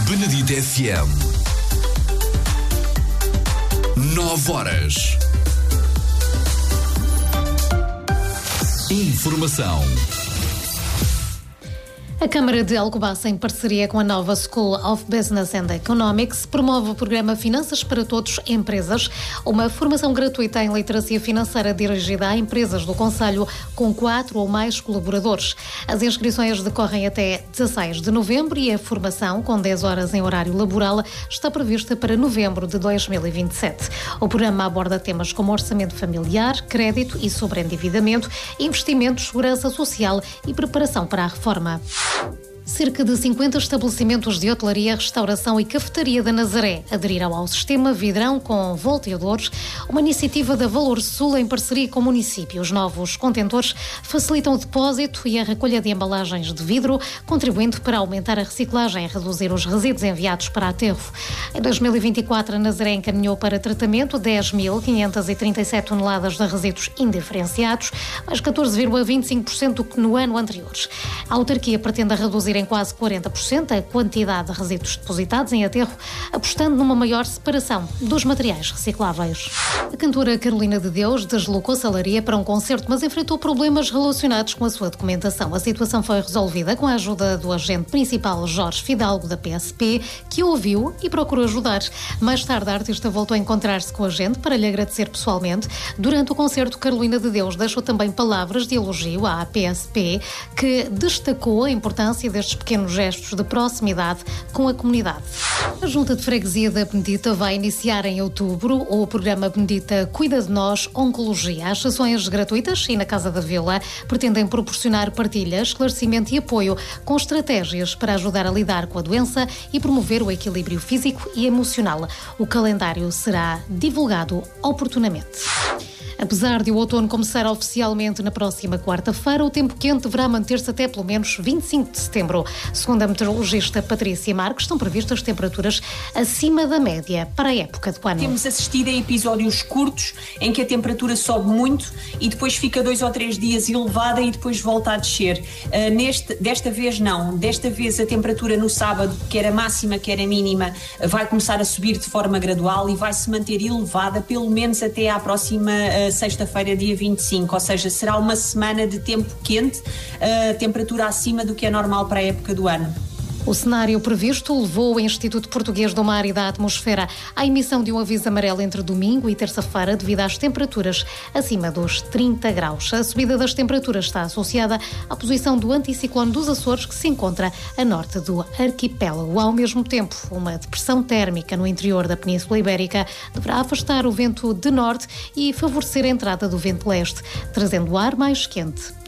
Benedito FM. 9 horas. Informação. A Câmara de Alcobaça, em parceria com a nova School of Business and Economics, promove o programa Finanças para Todos Empresas, uma formação gratuita em literacia financeira dirigida a empresas do concelho com 4 ou mais colaboradores. As inscrições decorrem até 16 de novembro e a formação, com 10 horas em horário laboral, está prevista para novembro de 2027. O programa aborda temas como orçamento familiar, crédito e sobreendividamento, investimentos, segurança social e preparação para a reforma. Cerca de 50 estabelecimentos de hotelaria, restauração e cafetaria da Nazaré aderiram ao sistema Vidrão com volteadores, uma iniciativa da Valor Sul em parceria com o município. Os novos contentores facilitam o depósito e a recolha de embalagens de vidro, contribuindo para aumentar a reciclagem e reduzir os resíduos enviados para aterro. Em 2024, a Nazaré encaminhou para tratamento 10.537 toneladas de resíduos indiferenciados, mais 14,25% do que no ano anterior. A autarquia pretende reduzir em quase 40% a quantidade de resíduos depositados em aterro, apostando numa maior separação dos materiais recicláveis. A cantora Carolina de Deus deslocou-se a Leiria para um concerto, mas enfrentou problemas relacionados com a sua documentação. A situação foi resolvida com a ajuda do agente principal Jorge Fidalgo, da PSP, que o ouviu e procurou ajudar. Mais tarde, a artista voltou a encontrar-se com o agente para lhe agradecer pessoalmente. Durante o concerto, Carolina de Deus deixou também palavras de elogio à PSP, que destacou a importância destes pequenos gestos de proximidade com a comunidade. A Junta de Freguesia da Benedita vai iniciar em outubro o programa Benedita Cuida de Nós Oncologia. As sessões gratuitas e na Casa da Vila pretendem proporcionar partilha, esclarecimento e apoio com estratégias para ajudar a lidar com a doença e promover o equilíbrio físico e emocional. O calendário será divulgado oportunamente. Apesar de o outono começar oficialmente na próxima quarta-feira, o tempo quente deverá manter-se até pelo menos 25 de setembro. Segundo a meteorologista Patrícia Marques, estão previstas temperaturas acima da média para a época do ano. Temos assistido a episódios curtos em que a temperatura sobe muito e depois fica 2 ou 3 dias elevada e depois volta a descer. Desta vez não. Desta vez a temperatura no sábado, quer a máxima, quer a mínima, vai começar a subir de forma gradual e vai se manter elevada pelo menos até à próxima sexta-feira, dia 25, ou seja, será uma semana de tempo quente, temperatura acima do que é normal para a época do ano. O cenário previsto levou o Instituto Português do Mar e da Atmosfera à emissão de um aviso amarelo entre domingo e terça-feira devido às temperaturas acima dos 30 graus. A subida das temperaturas está associada à posição do anticiclone dos Açores, que se encontra a norte do arquipélago. Ao mesmo tempo, uma depressão térmica no interior da Península Ibérica deverá afastar o vento de norte e favorecer a entrada do vento leste, trazendo o ar mais quente.